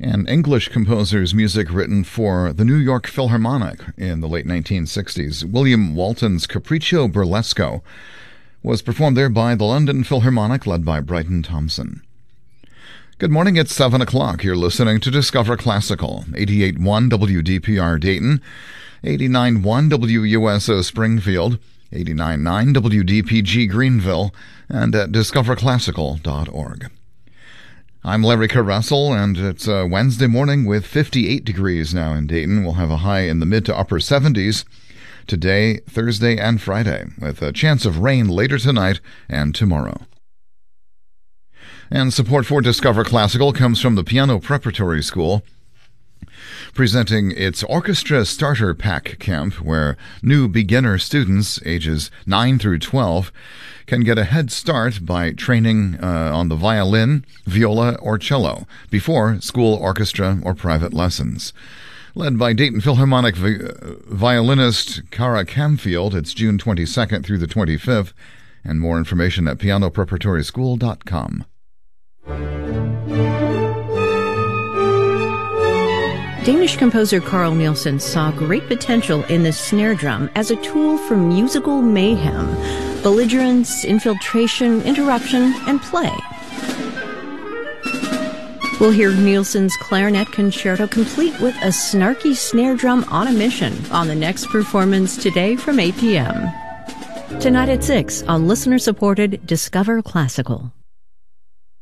An English composer's music written for the New York Philharmonic in the late 1960s. William Walton's Capriccio Burlesco was performed there by the London Philharmonic, led by Bryton Thompson. Good morning, it's 7 o'clock. You're listening to Discover Classical, 88.1 WDPR Dayton, 89.1 WUSO Springfield, 89.9 WDPG Greenville, and at discoverclassical.org. I'm Larry Caressel, and it's a Wednesday morning with 58 degrees now in Dayton. We'll have a high in the mid to upper 70s today, Thursday, and Friday, with a chance of rain later tonight and tomorrow. And support for Discover Classical comes from the Piano Preparatory School, presenting its Orchestra Starter Pack Camp, where new beginner students ages 9 through 12 can get a head start by training on the violin, viola, or cello before school orchestra or private lessons. Led by Dayton Philharmonic violinist Cara Camfield, it's June 22nd through the 25th, and more information at pianopreparatoryschool.com. Danish composer Carl Nielsen saw great potential in the snare drum as a tool for musical mayhem, belligerence, infiltration, interruption, and play. We'll hear Nielsen's clarinet concerto complete with a snarky snare drum on a mission on the next performance today from 8 p.m. Tonight at 6 on listener-supported Discover Classical.